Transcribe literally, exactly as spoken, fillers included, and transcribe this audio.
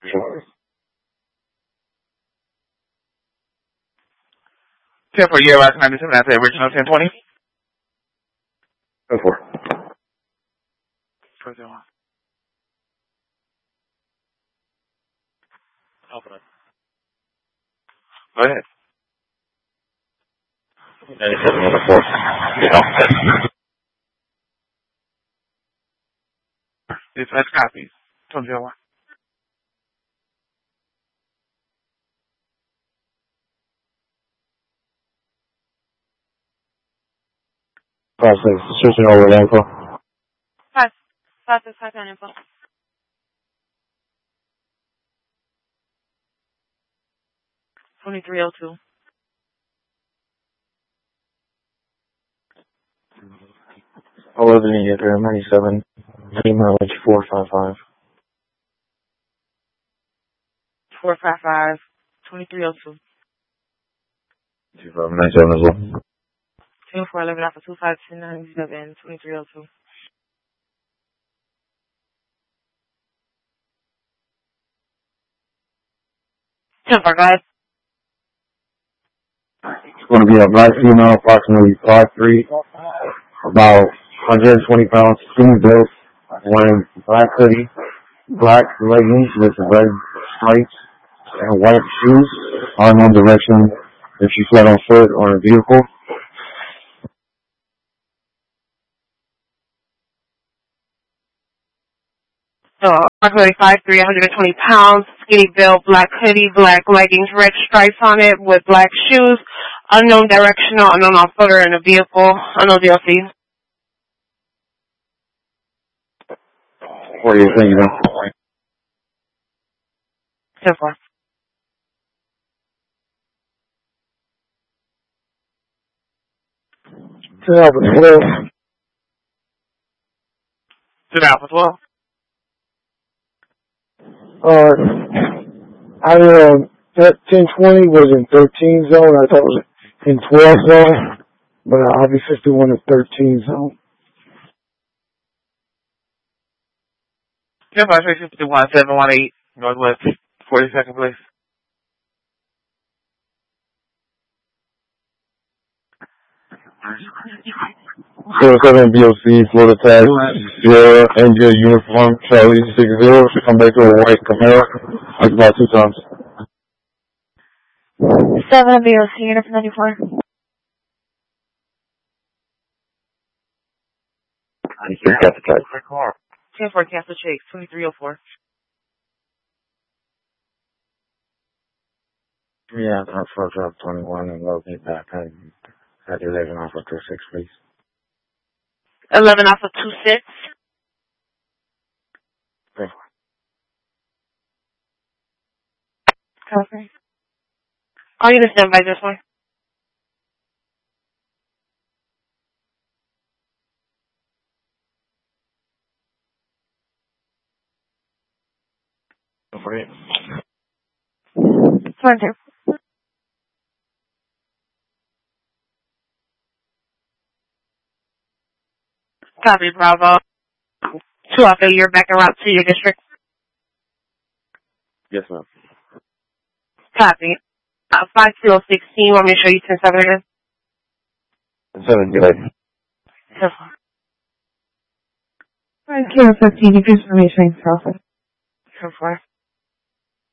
Sure. ten for year last ninety-seven, that's the original ten twenty. Go for it. Go ahead. ninety-seven on the fourth. It's that's copies. Told you what. Process switching over to info. Five. Process five on info. Twenty-three oh two. eleven eight there, ninety-seven. Mileage four five five. Four five five. Twenty-three oh two. two five nine seven as well. Ten four eleven alpha two five ten ninety-seven. Twenty-three oh two. Ten four, go ahead. It's going to be a black female, approximately five three, about one hundred twenty pounds, skinny built, wearing black hoodie, black leggings with red stripes, and white shoes. Unknown direction if she fled on foot or in a vehicle. So, approximately five three, one hundred twenty pounds, skinny built, black hoodie, black leggings, red stripes on it with black shoes, unknown directional, unknown off-foot or in a vehicle, unknown D L C. What do you think, man? ten four. Ten Alpha twelve. Ten Alpha twelve. Uh, I, uh, that ten twenty was in thirteen zone. I thought it was in twelve zone, but uh, I'll be fifty-one in thirteen zone. ten five six fifty-one seven one eight, Northwest, forty-second place. zero seven B O C, Florida tag, Sierra, India, uniform, Charlie, six zero, should come back to a white Camaro, like about two times. seven B O C, uniform ninety-four. ninety-six, got the tag. ten four, Castle Chase, twenty-three oh four. Yeah, that's for drop twenty-one and locate back. I had eleven off of two six, please. eleven off of two six. Okay. Copy. I'll get a stand by this one. Go for it. One two. Copy, Bravo. Two Alpha, you're back en route to your district. Yes, ma'am. Copy. Uh, five zero sixteen, want me to show you ten seven again? Seven, good. ten four. five zero fifteen, increase information, Alpha. ten four.